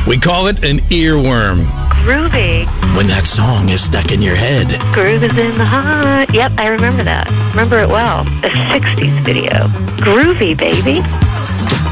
We call it an earworm. Groovy. When that song is stuck in your head. Groove is in the heart. Yep, I remember that. Remember it well. A 60s video. Groovy, baby.